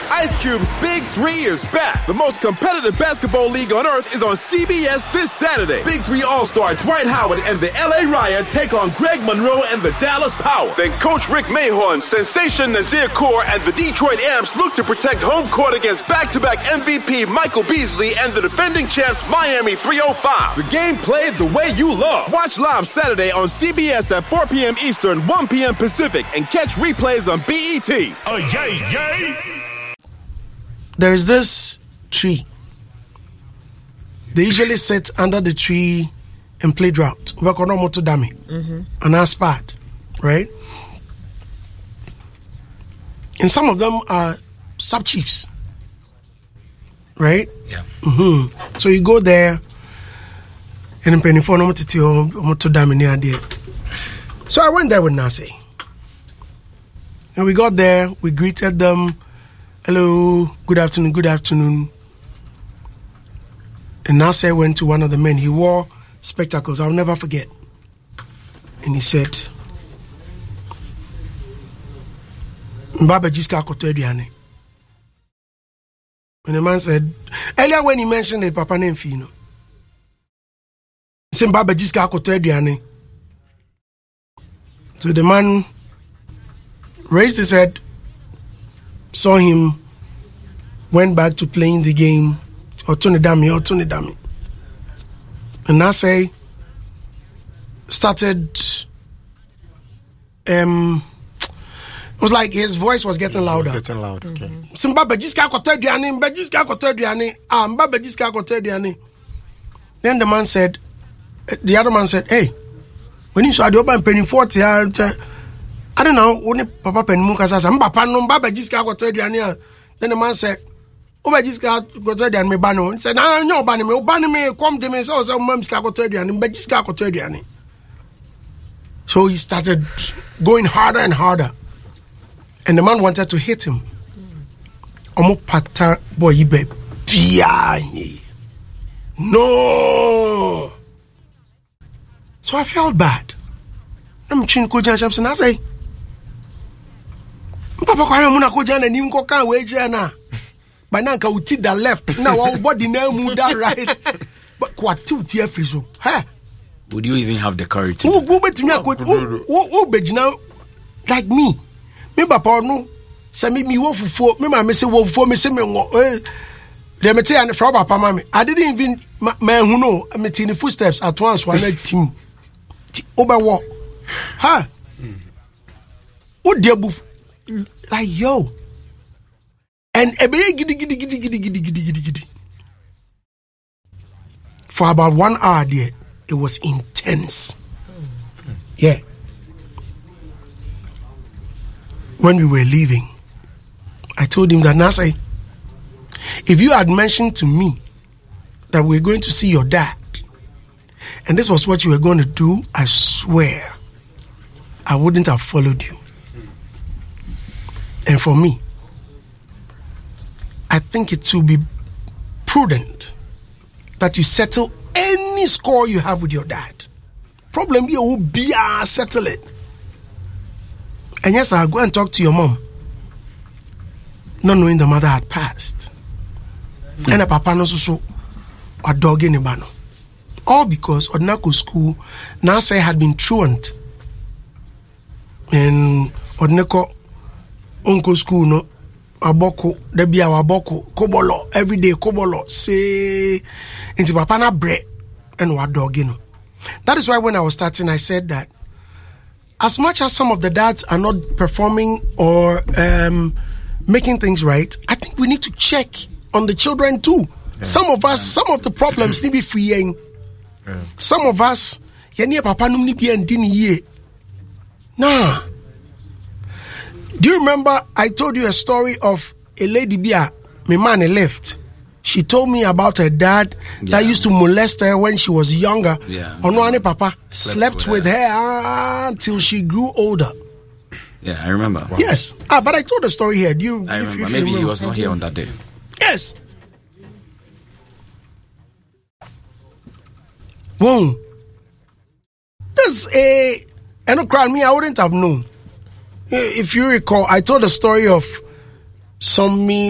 Ice Cube's Big 3 is back. The most competitive basketball league on earth is on CBS this Saturday. Big 3 All-Star Dwight Howard and the LA Riot take on Greg Monroe and the Dallas Power. Then Coach Rick Mahorn, Sensation Nazir Kaur, and the Detroit Amps look to protect home court against back-to-back MVP Michael Beasley and the defending champs Miami 305. The game played the way you love. Watch live Saturday on CBS at 4 p.m. Eastern, 1 p.m. Pacific, and catch replays on BET. Oh, yay! There's this tree. They usually sit under the tree and play drought. And that's bad, right? And some of them are sub-chiefs, right? Yeah. So you go there and so I went there with Nasi. And we got there, we greeted them. Hello, good afternoon. And Nasser went to one of the men. He wore spectacles. I'll never forget. And he said, Mbaba Jiska Koteduane. And the man said, earlier when he mentioned the Papa name Fino, he said, Mbaba Jiska Koteduane. So the man raised his head, saw him, went back to playing the game, Dami. And Nasser started, it was like his voice was getting louder. Okay. Then the other man said, hey, when you saw the open penny 40, I don't know, when Papa Penmuka says, then the man said, Obajiska Koterian me bano. He said, no, Banime, come to me, so Mumska Koterian, Bajiska Koterian. So he started going harder and harder. And the man wanted to hit him. Omo pata boy ibe pia. No. So I felt bad. I'm chin Koja Shamson. I say, Papa Kwaya Muna Koja and Nimkoka Wejana. By now, I uti the left. Now, our body now move that right. But what two tear friso? Huh? Would you even have the courage to Who bet me? Who bet now? Like me. Me papa no. Say me wolf for me. Me say wolf for me. Say me Let me tell you, from papa mama. I didn't even man who know. I mean, in the footsteps at once. One team. Over what? Huh? What dear boof? Like yo. And giddy. For about 1 hour there, it was intense. Yeah. When we were leaving, I told him that Nasai, if you had mentioned to me that we're going to see your dad, and this was what you were going to do, I swear, I wouldn't have followed you. And for me, I think it will be prudent that you settle any score you have with your dad. Problem be will be settle it. And yes, I'll go and talk to your mom, not knowing the mother had passed. And a papa no so a dog in a bano. All because Odnako school Nasa had been truant. And Odnako uncle school no aboko debi awaboko kobolo every day kobolo say into papa na bre and wa dog you know. That is why when I was starting I said that as much as some of the dads are not performing or making things right, I think we need to check on the children too. Yeah. Some of us, some of the problems need be freeing. Yeah. Some of us yeni papa num ni bi endini ye. Nah. Do you remember I told you a story of a lady Bia, my man left. She told me about her dad that used to molest her when she was younger. Yeah. Onoane Papa slept with her until she grew older. Yeah, I remember. Wow. Yes. But I told the story here. Do you? I remember. Maybe he was not here on that day. Yes. Whoa. This no crowd me. I wouldn't have known. If you recall, I told the story of some